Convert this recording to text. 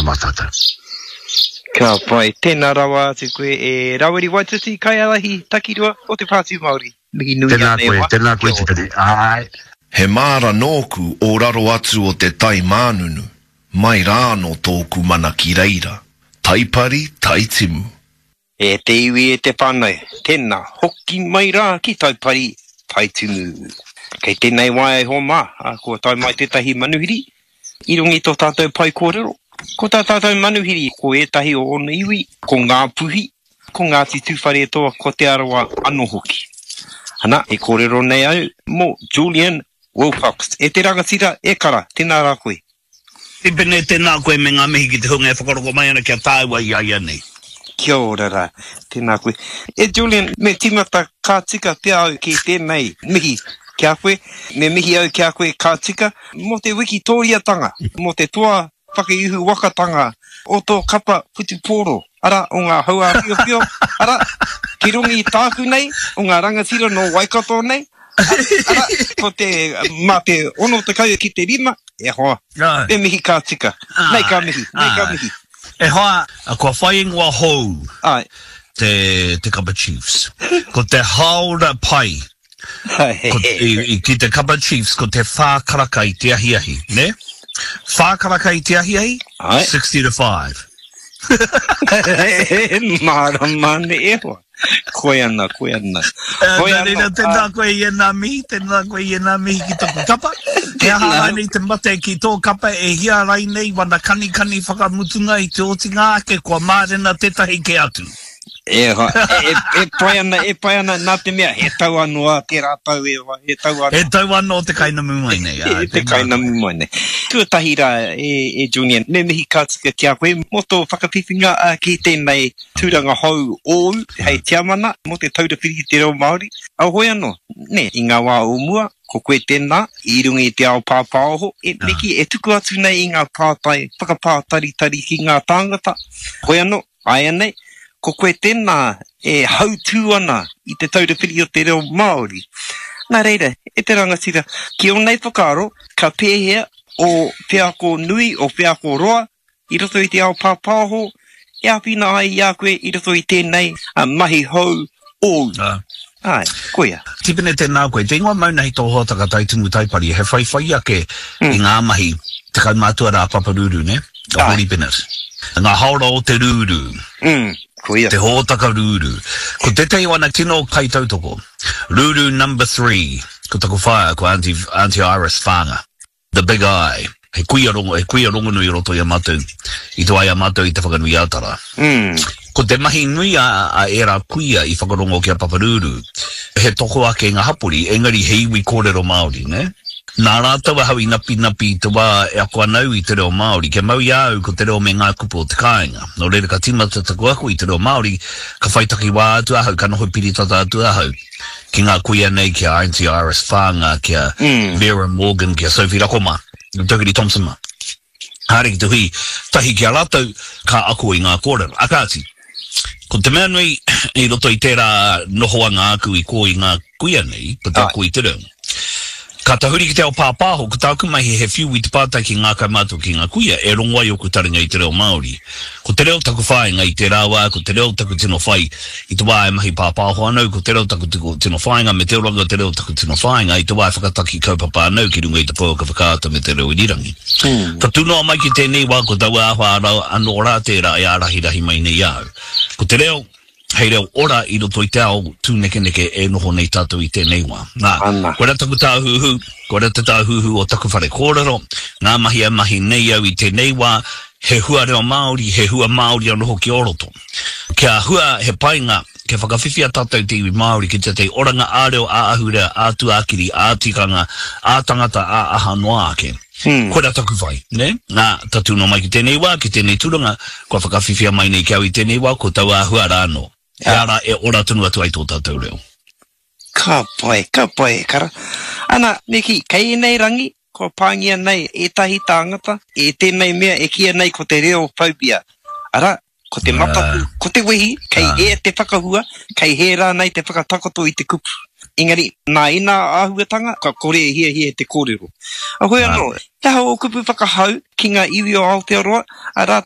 matata. Ka pai, tēnā rawa te koe e Raweri Waititi, kai alahi takirua o te Pāti Māori. Mihi nui Tēnā koe tikari. Ai. He māra nōku o raro atu o te tai mānunu. Mai rāno tōku mana ki reira. Taipari, taitimu. E te iwi e te whānau, tēnā, hoki mai rā ki taipari, taitimu. Kei tēnei wai ho mā, ko tai mai tētahi manuhiri, I rungi tō tātou pai kōrero. Ko tā tātou manuhiri, ko ētahi o ono iwi, ko ngā puhi, ko ngā tituwhare toa, ko te arawa anō hoki. Hana, e kōrero nei au, mō Julian Wilcox, e te rangatira, e kara, tēnā rā koe. I pene tēnā koe me ngā mihi ki te hunga e whakaroko mai ana kia tāua I ai anei. Kia ora rā, tēnā koe. E Julian, me timata kā tika te au ki tēnei mihi kia koe, me mihi au kia koe kā tika, mo te wiki tōriatanga, mo te toa whakaiuhu wakatanga, o tō kapa putupōro, ara o ngā haua pio, ara, ki rungi tāku nei, o ngā rangatira no Waikato nei, ara, ko te, mā te ono te kau ki te rima, e hoa, e mihi kā tika, nei kā mihi. E hoa, kua whai ingoa hou, Ai. te Kapa Chiefs, ko te haura pai, ki te Kapa Chiefs, ko te whākaraka I te ahiahi, ne? Whākaraka I te ahiahi, 60-5. Mara mane e hoa. Koe ana. Tēnā koe I ena mihi ki tōku kapa. He aha nei te mate ki tō kapa e hia rai nei wana kani whakamutunga I te otinga ake kua mārena tētahi ke atu. E pai ana nā te mea, he tau anō te rātau e wa, he tau anō te kainamu mai nei. Te kainamu mai nei. Tuatahi rā, e Julian, me mihi kātika kia koe, mo tō whakawhiwhinga ki tēnei tūranga hou ou, hei tiamana, mo te taurawhiri te reo Māori. Au hoi anō, ne, I ngā wā o mua, ko koe tēnā, I rungi te ao pāpāoho, neki e tuku atu nei I ngā pātai, whakapātaritari ki ngā tāngata. Hoi anō, ai anei, ko koe tēnā e hautū ana I te taurawhiri o te reo Māori. Nā reira, e te rangatira, ki o nei whakaro, ka pēhea o whiako nui o whiako roa, I roto I te ao pāpāho, e apina ai I a koe I roto I tēnei mahi hou ou. Ai, koia. Tipene tēnā koe, te ingoa mauna I tō hōtaka taitumu taipari, he whai ake I ngā mahi, te kaumātua rā paparuru, ne? A hori penas. Ngā haora o te rūru. Koia. Te hōtaka rūru. Ko te te iwana tino kai tautoko. Rūru number 3. Ko taku whaia, ko Auntie Iris Whanga. The Big Eye. He kuia rongo nui roto I a mātou. I tō ai a mātou I te whakanui ātara. Ko te mahi nui a era kuia I whakarongo ki a paparuru. He toko ake ngā hapuri, engari he iwi kōrero Māori, ne? Nā rātawa hau I napi te wā e ako anau I te reo Māori, ke mau iau ko te reo me ngā kupu o te kāinga. Nō reira ka timata taku aku I te reo Māori, ka whaitaki wā atu ahau, ka noho piri tata atu ahau. Ki ngā kuia nei, kia Auntie Iris Whanga, kia Vera Morgan, kia Sophie Rakoma, Tokiri Thompson ma. Hare ki te hui, tahi kia rātau, ka ako I ngā kōrero. Akāti, ko te mea nui, I roto I tērā nohoanga aku I ko I ngā kuia nei, pa tā ko I te reo. Ka tahuri ki te ao pāpāho, ka tāku mai he whiu I te pātai ki ngā kaimātua ki ngā kuia, e rongo ai o ku taringa I te reo Māori. Ko te reo taku whāinga I te rāwa, ko te reo taku tino whai I te wā e mahi pāpāho anau, ko te reo taku tino whāinga, me te oranga te reo taku tino whāinga, I te wā e whakataki kaupapa anau ki runga I te pōka whakaata me te reo irirangi. Ka tūnoa mai ki tēnei wā, ko tau āwha anō rā tērā e ārahirahi mai nei au. Ko te reo, hei reo ora I roto I te ao tūneke e noho nei tātou I tēnei wā. Nā, koe taku tāhuhu o taku whare kōrero, ngā mahi nei au I tēnei wā, he hua reo Māori, he hua Māori anoho ki oroto. Kia hua he painga, ke whakawhiwhia tātou te iwi Māori ki te oranga āreo āahurea, ātu ākiri, ātikanga, ātangata, āaha noa ake. Koe rā taku whai, ne? Nā, tatu no mai ki tēnei wā, ki tēnei turanga, kua whakawhiwhia mai nei kia I tēnei wā, ko tau āhua rāno. He ara e ora tunu atu ai tō tātou reo. Ka pai, kara. Ana, neki, kei nei rangi, ko pāngia nei e tahi tāngata, e tēnei mea e kia nei ko te reo phobia. Ara, ko te matatu, ko te wehi, kei e te whakahua, kei he rā nei te whakatakoto I te kupu. Engari, nā ina āhuatanga, ka kore hia te kōrero. A hoi anō, te hau o kupu whakahau ki ngā iwi o Aotearoa, a rā